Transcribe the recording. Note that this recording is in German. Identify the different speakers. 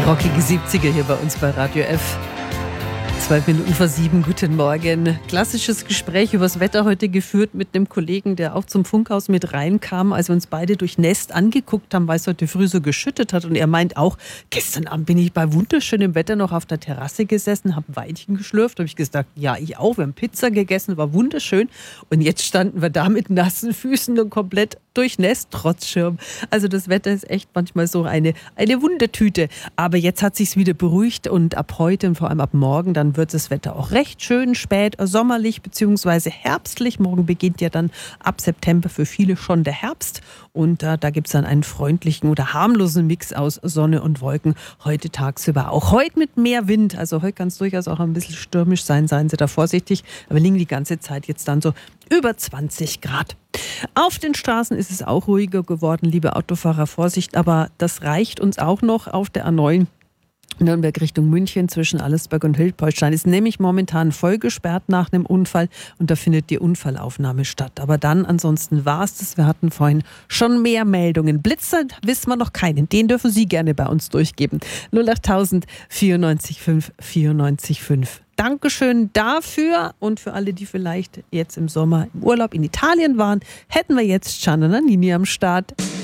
Speaker 1: Rockige 70er hier bei uns bei Radio F. 7:02, guten Morgen. Klassisches Gespräch übers Wetter heute geführt mit einem Kollegen, der auch zum Funkhaus mit reinkam, als wir uns beide durch Nest angeguckt haben, weil es heute früh so geschüttet hat. Und er meint auch, gestern Abend bin ich bei wunderschönem Wetter noch auf der Terrasse gesessen, habe ein Weinchen geschlürft. Habe ich gesagt, ja, ich auch. Wir haben Pizza gegessen, war wunderschön. Und jetzt standen wir da mit nassen Füßen und komplett durchnässt, trotz Schirm. Also das Wetter ist echt manchmal so eine Wundertüte. Aber jetzt hat sich's wieder beruhigt und ab heute und vor allem ab morgen, dann wird das Wetter auch recht schön, spät, sommerlich bzw. herbstlich. Morgen beginnt ja dann ab September für viele schon der Herbst. Und da gibt es dann einen freundlichen oder harmlosen Mix aus Sonne und Wolken. Heute tagsüber auch. Heute mit mehr Wind. Also heute kann es durchaus auch ein bisschen stürmisch sein. Seien Sie da vorsichtig. Aber liegen die ganze Zeit jetzt dann so über 20 Grad. Auf den Straßen ist es auch ruhiger geworden, liebe Autofahrer, Vorsicht. Aber das reicht uns auch noch auf der A9. Nürnberg Richtung München zwischen Allersberg und Hilpoltstein ist nämlich momentan voll gesperrt nach einem Unfall und da findet die Unfallaufnahme statt. Aber dann ansonsten war es das. Wir hatten vorhin schon mehr Meldungen. Blitzer wissen wir noch keinen. Den dürfen Sie gerne bei uns durchgeben. 08000 94 5 94 5. Dankeschön dafür und für alle, die vielleicht jetzt im Sommer im Urlaub in Italien waren, hätten wir jetzt Gianna Nannini am Start.